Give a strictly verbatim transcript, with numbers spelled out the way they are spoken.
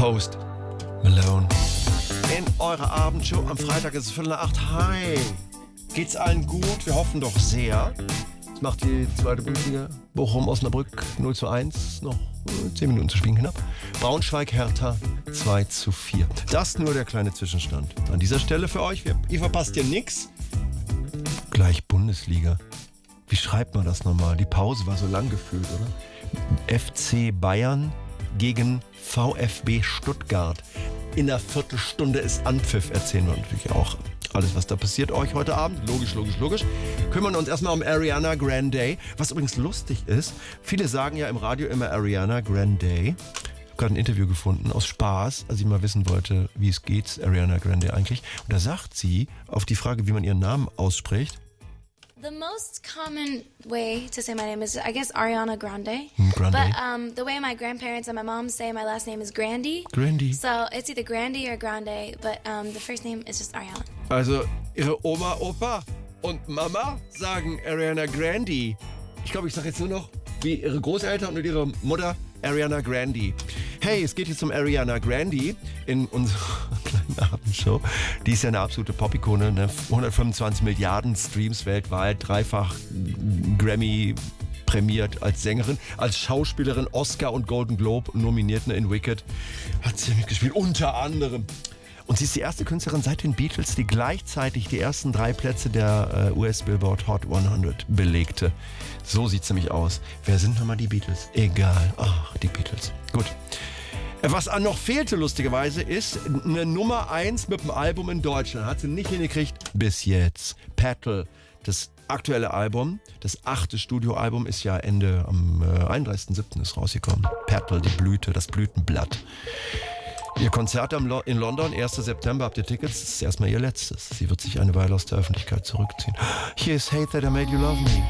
Post Malone. In eurer Abendshow am Freitag ist es Viertel nach acht. Hi. Geht's allen gut? Wir hoffen doch sehr. Das macht die zweite Bundesliga. Bochum-Osnabrück null zu eins. Noch zehn Minuten zu spielen knapp. Braunschweig-Hertha zwei zu vier. Das nur der kleine Zwischenstand. An dieser Stelle für euch. Ihr verpasst hier nichts. Gleich Bundesliga. Wie schreibt man das nochmal? Die Pause war so lang gefühlt, oder? F C Bayern gegen VfB Stuttgart. In einer Viertelstunde ist Anpfiff. Erzählen wir natürlich auch alles, was da passiert euch heute Abend. Logisch, logisch, logisch. Kümmern uns erstmal um Ariana Grande. Was übrigens lustig ist, viele sagen ja im Radio immer Ariana Grande. Ich habe gerade ein Interview gefunden aus Spaß, als ich mal wissen wollte, wie es geht, Ariana Grande eigentlich. Und da sagt sie auf die Frage, wie man ihren Namen ausspricht: The most common way to say my name is, I guess, Ariana Grande. Grande. But um, the way my grandparents and my mom say my last name is Grande. Grande. So it's either Grande or Grande, but um, the first name is just Ariana. Also ihre Oma, Opa und Mama sagen Ariana Grande. Ich glaube, ich sage jetzt nur noch wie ihre Großeltern und ihre Mutter Ariana Grande. Hey, es geht jetzt um Ariana Grande in unserer kleinen Abendshow. Die ist ja eine absolute Pop-Ikone, ne? hundertfünfundzwanzig Milliarden Streams weltweit, dreifach Grammy prämiert als Sängerin, als Schauspielerin, Oscar und Golden Globe nominiert, ne? In Wicked hat sie mitgespielt, unter anderem. Und sie ist die erste Künstlerin seit den Beatles, die gleichzeitig die ersten drei Plätze der äh, U S-Billboard Hot hundert belegte. So sieht es nämlich aus. Wer sind nochmal die Beatles? Egal. Ach, die Beatles. Gut. Was noch fehlte, lustigerweise, ist eine Nummer eins mit dem Album in Deutschland. Hat sie nicht hingekriegt bis jetzt. Petal, das aktuelle Album, das achte Studioalbum, ist ja Ende am äh, einunddreißigsten siebten ist rausgekommen. Petal, die Blüte, das Blütenblatt. Ihr Konzert in London, ersten September, habt ihr Tickets? Das ist erstmal ihr letztes. Sie wird sich eine Weile aus der Öffentlichkeit zurückziehen. Hier ist Hate That I Made You Love Me.